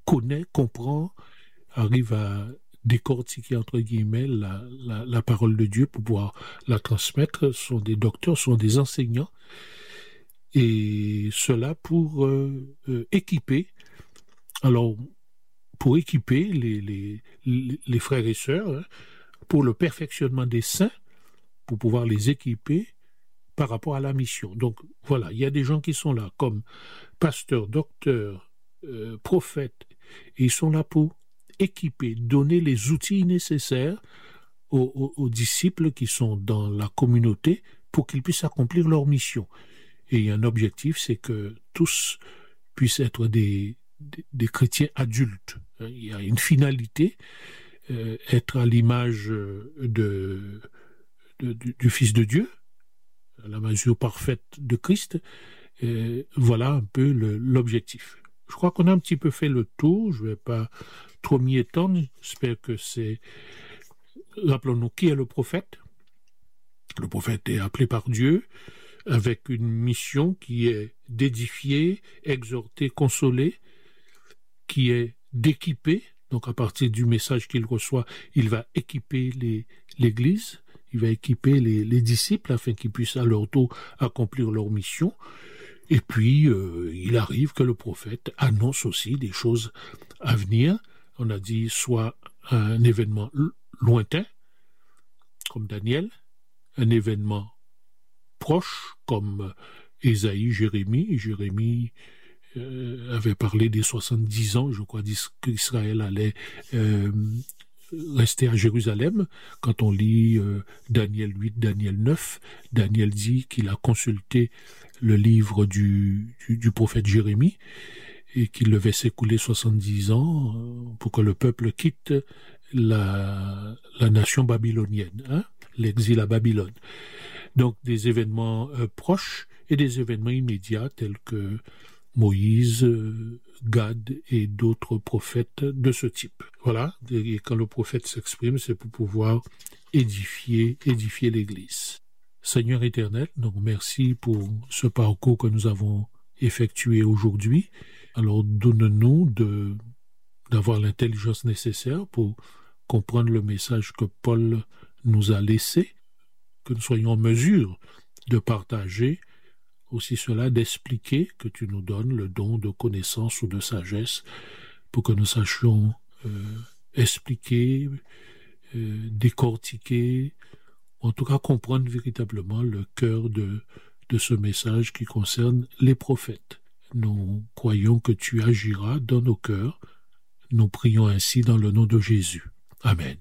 connaît, comprend, arrive à décortiquer, entre guillemets, la parole de Dieu pour pouvoir la transmettre, sont des docteurs, sont des enseignants, et cela pour équiper, alors pour équiper les frères et sœurs, hein, pour le perfectionnement des saints, pour pouvoir les équiper par rapport à la mission. Donc voilà, il y a des gens qui sont là comme pasteurs, docteurs, prophètes, et ils sont là pour équiper, donner les outils nécessaires aux disciples qui sont dans la communauté pour qu'ils puissent accomplir leur mission. Et il y a un objectif, c'est que tous puissent être des chrétiens adultes. Il y a une finalité, être à l'image du Fils de Dieu, à la mesure parfaite de Christ. Voilà un peu l'objectif. Je crois qu'on a un petit peu fait le tour, je ne vais pas trop m'y étendre, j'espère que c'est... Rappelons-nous, qui est le prophète? Le prophète est appelé par Dieu avec une mission qui est d'édifier, exhorter, consoler, qui est d'équiper. Donc à partir du message qu'il reçoit, il va équiper l'Église, il va équiper les disciples afin qu'ils puissent à leur tour accomplir leur mission. Et puis, il arrive que le prophète annonce aussi des choses à venir. On a dit soit un événement lointain, comme Daniel, un événement proche, comme Ésaïe, Jérémie. Jérémie avait parlé des 70 ans, je crois, qu'Israël allait rester à Jérusalem. Quand on lit Daniel 8, Daniel 9, Daniel dit qu'il a consulté le livre du prophète Jérémie et qu'il devait s'écouler 70 ans pour que le peuple quitte la nation babylonienne, hein, l'exil à Babylone. Donc des événements proches et des événements immédiats tels que Moïse, Gad et d'autres prophètes de ce type. Voilà, et quand le prophète s'exprime, c'est pour pouvoir édifier l'Église. Seigneur éternel, donc merci pour ce parcours que nous avons effectué aujourd'hui. Alors donne-nous d'avoir l'intelligence nécessaire pour comprendre le message que Paul nous a laissé, que nous soyons en mesure de partager aussi cela, d'expliquer, que tu nous donnes le don de connaissance ou de sagesse pour que nous sachions expliquer, décortiquer, en tout cas comprendre véritablement le cœur de ce message qui concerne les prophètes. Nous croyons que tu agiras dans nos cœurs. Nous prions ainsi dans le nom de Jésus. Amen.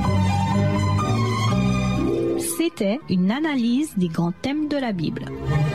C'était une analyse des grands thèmes de la Bible.